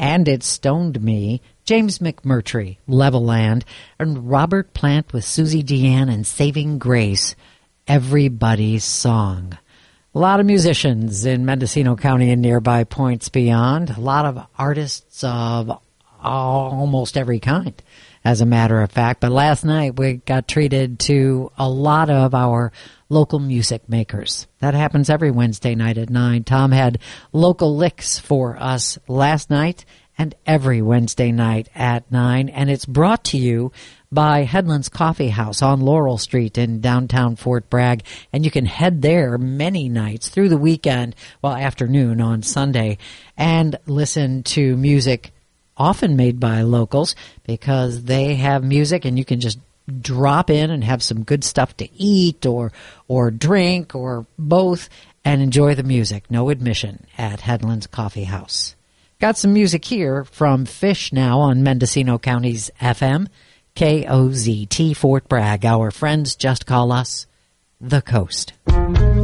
And It Stoned Me, James McMurtry, Level Land, and Robert Plant with Susie Deanne and Saving Grace, Everybody's Song. A lot of musicians in Mendocino County and nearby points beyond. A lot of artists of almost every kind, as a matter of fact. But last night we got treated to a lot of our local music makers. That happens every Wednesday night at 9. Tom had local licks for us last night and every Wednesday night at 9. And it's brought to you by Headlands Coffee House on Laurel Street in downtown Fort Bragg. And you can head there many nights through the weekend, well, afternoon on Sunday, and listen to music often made by locals, because they have music and you can just drop in and have some good stuff to eat or drink or both and enjoy the music. No admission at Headlands Coffee House. Got some music here from Fish now on Mendocino County's FM, KOZT Fort Bragg. Our friends just call us The Coast.